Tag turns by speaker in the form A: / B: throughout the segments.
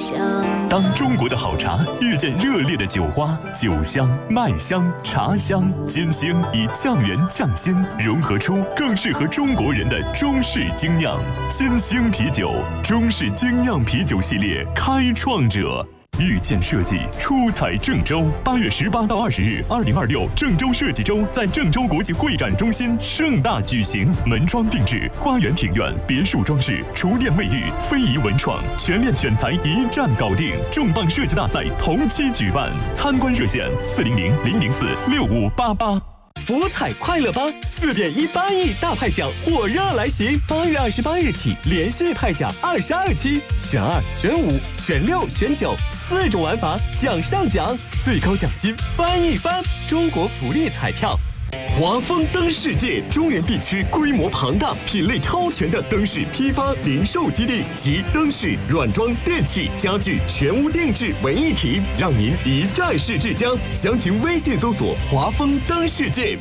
A: 当中国的好茶遇见热烈的酒花，酒香、麦香、茶香、金星以酱源酱鲜融合出更适合中国人的中式精酿。金星啤酒，中式精酿啤酒系列开创者。遇见设计出彩郑州，8月18到20日，2026郑州设计周在郑州国际会展中心盛大举行，门窗定制、花园庭院、别墅装饰、厨电卫浴、非遗文创，全链选材一站搞定。重磅设计大赛同期举办，参观热线400-004-6588。
B: 福彩快乐吧，4.18亿大派奖火热来袭，8月28日起连续派奖22期，选2、选5、选6、选9，4种玩法，奖上奖，最高奖金翻一番。中国福利彩票。华丰灯世界中原地区规模庞大、品类超全的灯饰批发零售基地，集灯饰、软装、电器、家具全屋定制为一体，让您一站式至家。详情微信搜索华丰灯世界。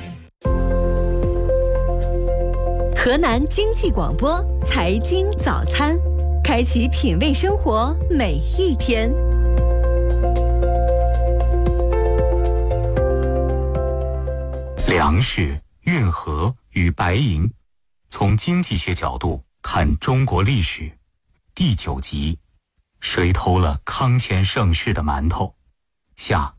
C: 河南经济广播财经早餐，开启品味生活每一天。
D: 粮食、运河与白银，从经济学角度看中国历史。第9集，谁偷了康乾盛世的馒头？下。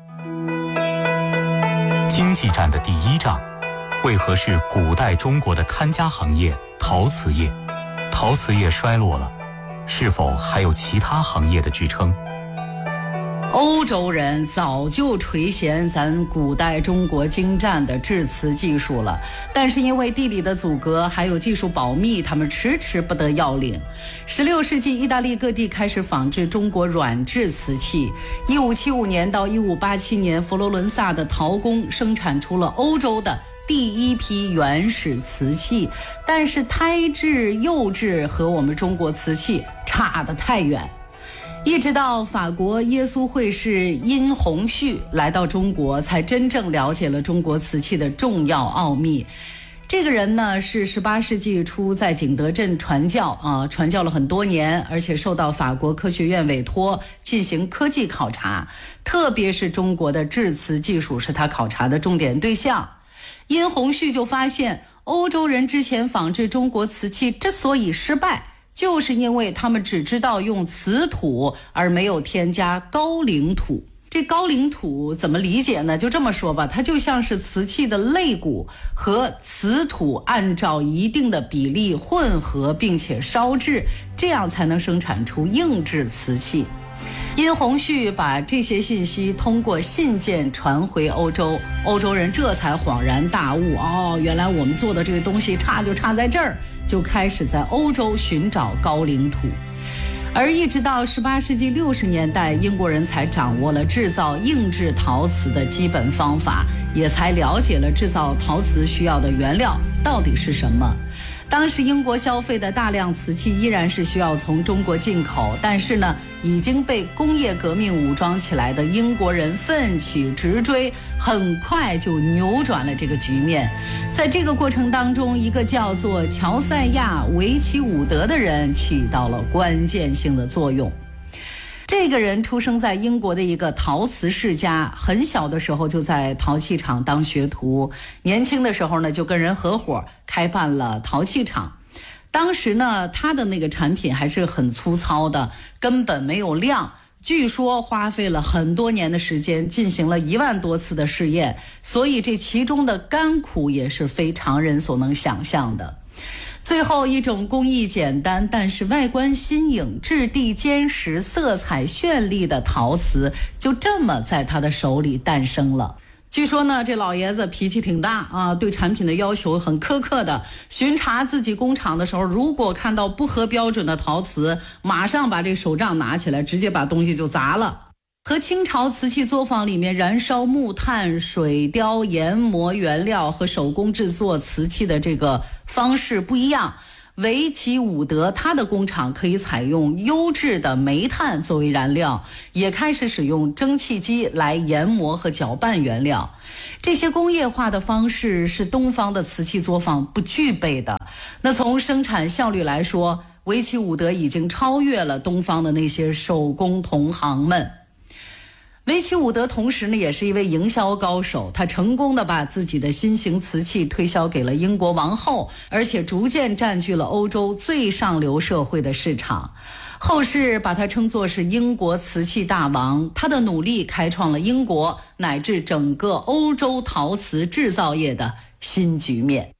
D: 经济战的第1仗，为何是古代中国的看家行业陶瓷业？陶瓷业衰落了，是否还有其他行业的支撑？
E: 欧洲人早就垂涎咱古代中国精湛的制瓷技术了，但是因为地理的阻隔还有技术保密，他们迟迟不得要领。16世纪，意大利各地开始仿制中国软制瓷器。1575年到1587年，佛罗伦萨的陶工生产出了欧洲的第1批原始瓷器，但是胎质、釉质和我们中国瓷器差得太远。一直到法国耶稣会士殷洪绪来到中国，才真正了解了中国瓷器的重要奥秘。这个人呢，是18世纪初在景德镇传教了很多年，而且受到法国科学院委托进行科技考察，特别是中国的制瓷技术是他考察的重点对象。殷洪绪就发现，欧洲人之前仿制中国瓷器之所以失败，就是因为他们只知道用瓷土，而没有添加高岭土。这高岭土怎么理解呢？就这么说吧，它就像是瓷器的肋骨和瓷土按照一定的比例混合并且烧制，这样才能生产出硬质瓷器。殷洪绪把这些信息通过信件传回欧洲，欧洲人这才恍然大悟，原来我们做的这个东西差就差在这儿，就开始在欧洲寻找高岭土。而一直到18世纪60年代，英国人才掌握了制造硬质陶瓷的基本方法，也才了解了制造陶瓷需要的原料到底是什么。当时英国消费的大量瓷器依然是需要从中国进口，但是呢，已经被工业革命武装起来的英国人奋起直追，很快就扭转了这个局面。在这个过程当中，一个叫做乔赛亚·维奇伍德的人起到了关键性的作用。这个人出生在英国的一个陶瓷世家，很小的时候就在陶器厂当学徒，年轻的时候呢就跟人合伙开办了陶器厂。当时呢他的那个产品还是很粗糙的，根本没有量，据说花费了很多年的时间，进行了1万多次的试验，所以这其中的甘苦也是非常人所能想象的。最后，一种工艺简单但是外观新颖、质地坚实、色彩绚丽的陶瓷就这么在他的手里诞生了。据说呢，这老爷子脾气挺大啊，对产品的要求很苛刻的。巡查自己工厂的时候，如果看到不合标准的陶瓷，马上把这手杖拿起来，直接把东西就砸了。和清朝瓷器作坊里面燃烧木炭、水雕、研磨原料和手工制作瓷器的这个方式不一样。维奇伍德他的工厂可以采用优质的煤炭作为燃料，也开始使用蒸汽机来研磨和搅拌原料。这些工业化的方式是东方的瓷器作坊不具备的。那从生产效率来说， 维奇伍德已经超越了东方的那些手工同行们。维奇伍德同时呢也是一位营销高手，他成功的把自己的新型瓷器推销给了英国王后，而且逐渐占据了欧洲最上流社会的市场。后世把他称作是英国瓷器大王，他的努力开创了英国乃至整个欧洲陶瓷制造业的新局面。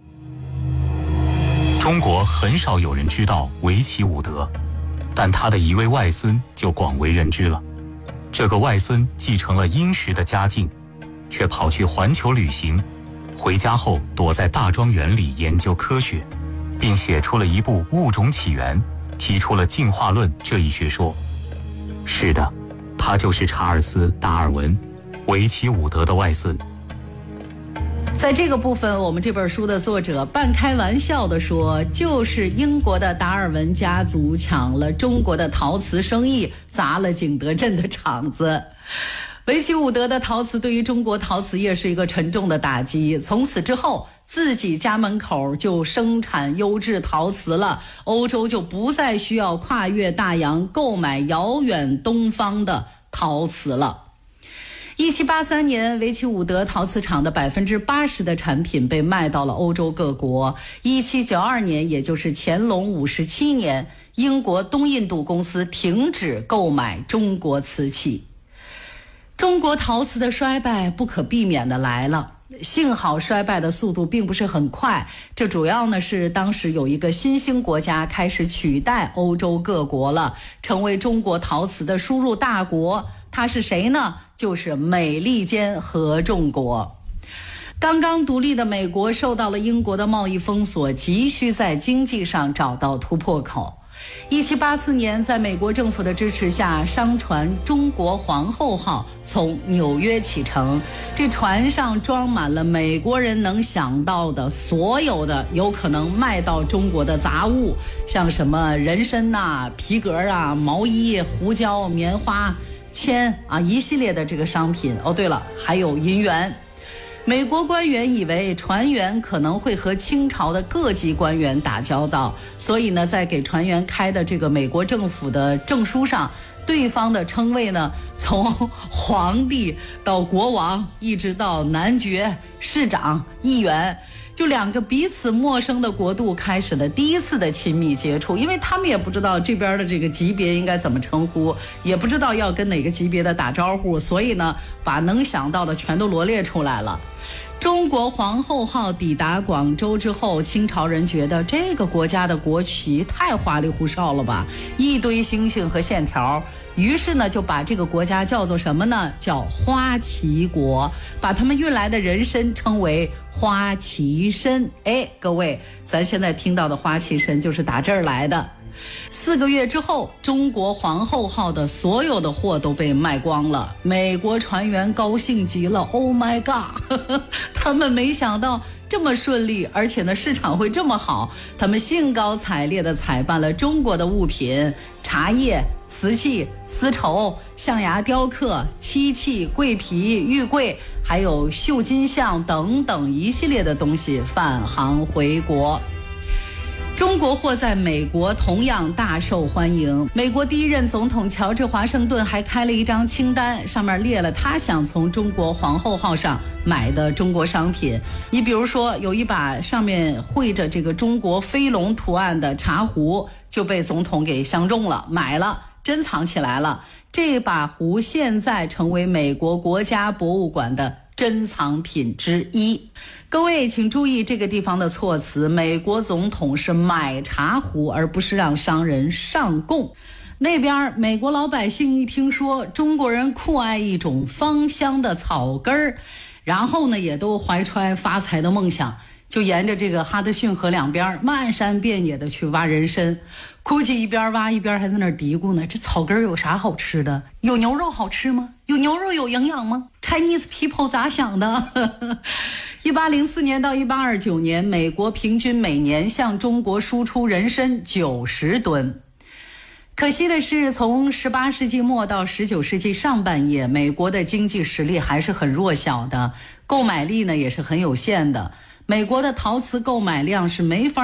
D: 中国很少有人知道维奇伍德，但他的一位外孙就广为人知了。这个外孙继承了殷实的家境，却跑去环球旅行，回家后躲在大庄园里研究科学，并写出了一部《物种起源》，提出了进化论这一学说。是的，他就是查尔斯·达尔文，维奇伍德的外孙。
E: 在这个部分，我们这本书的作者半开玩笑地说，就是英国的达尔文家族抢了中国的陶瓷生意，砸了景德镇的场子。维奇伍德的陶瓷对于中国陶瓷业是一个沉重的打击，从此之后自己家门口就生产优质陶瓷了，欧洲就不再需要跨越大洋购买遥远东方的陶瓷了。1783年，维奇伍德陶瓷厂的80%的产品被卖到了欧洲各国。1792年，也就是乾隆57年，英国东印度公司停止购买中国瓷器。中国陶瓷的衰败不可避免地来了。幸好衰败的速度并不是很快，这主要呢是当时有一个新兴国家开始取代欧洲各国了，成为中国陶瓷的输入大国。它是谁呢？就是美利坚合众国。刚刚独立的美国受到了英国的贸易封锁，急需在经济上找到突破口。1784年，在美国政府的支持下，商船中国皇后号从纽约启程。这船上装满了美国人能想到的所有的有可能卖到中国的杂物，像什么人参啊、皮革啊、毛衣、胡椒、棉花、铅啊，一系列的这个商品。哦，对了，还有银元。美国官员以为船员可能会和清朝的各级官员打交道，所以呢，在给船员开的这个美国政府的证书上，对方的称谓呢，从皇帝到国王，一直到男爵、市长、议员，就两个彼此陌生的国度开始了第一次的亲密接触，因为他们也不知道这边的这个级别应该怎么称呼，也不知道要跟哪个级别的打招呼，所以呢，把能想到的全都罗列出来了。中国皇后号抵达广州之后，清朝人觉得这个国家的国旗太花里胡哨了吧，一堆星星和线条，于是呢就把这个国家叫做什么呢？叫花旗国，把他们运来的人参称为花旗参。哎，各位，咱现在听到的花旗参就是打这儿来的。4个月之后，中国皇后号的所有的货都被卖光了，美国船员高兴极了 ，Oh my god 他们没想到这么顺利，而且呢市场会这么好，他们兴高采烈地采办了中国的物品，茶叶、瓷器、丝绸、象牙雕刻、漆器、桂皮、玉桂，还有绣金像等等一系列的东西返航回国。中国货在美国同样大受欢迎。美国第一任总统乔治华盛顿还开了一张清单，上面列了他想从中国皇后号上买的中国商品。你比如说，有一把上面绘着这个中国飞龙图案的茶壶，就被总统给相中了，买了，珍藏起来了。这把壶现在成为美国国家博物馆的珍藏品之一。各位请注意这个地方的措辞，美国总统是买茶壶，而不是让商人上供。那边美国老百姓一听说中国人酷爱一种芳香的草根儿，然后呢也都怀揣发财的梦想，就沿着这个哈德逊河两边漫山遍野的去挖人参。估计一边挖一边还在那儿嘀咕呢，这草根有啥好吃的？有牛肉好吃吗？有牛肉有营养吗？ Chinese people 咋想的？1804年到1829年，美国平均每年向中国输出人参90吨。可惜的是，从18世纪末到19世纪上半叶，美国的经济实力还是很弱小的，购买力呢也是很有限的。美国的陶瓷购买量是没法